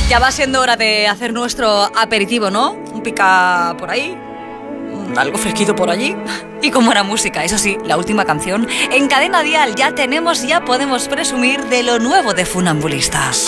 Ya va siendo hora de hacer nuestro aperitivo, ¿no? Un pica por ahí, algo fresquito por allí y con buena música. Eso sí, la última canción en Cadena Dial. Ya podemos presumir de lo nuevo de Funambulistas.